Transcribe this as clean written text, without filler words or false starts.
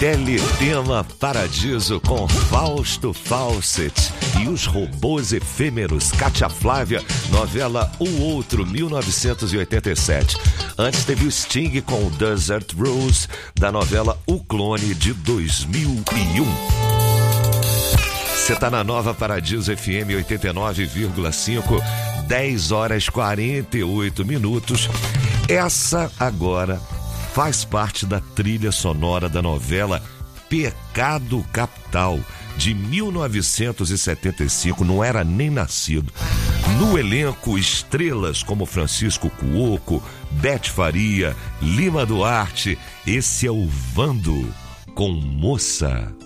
Teletema Paradiso com Fausto Fawcett e os robôs efêmeros, Cátia Flávia, novela O Outro, 1987. Antes teve o Sting com Desert Rose, da novela O Clone, de 2001. Você tá na Nova Paradiso FM 89,5, 10 horas 48 minutos. Essa agora faz parte da trilha sonora da novela Pecado Capital, de 1975, não era nem nascido. No elenco, estrelas como Francisco Cuoco, Beth Faria, Lima Duarte. Esse é o Vando com Moça.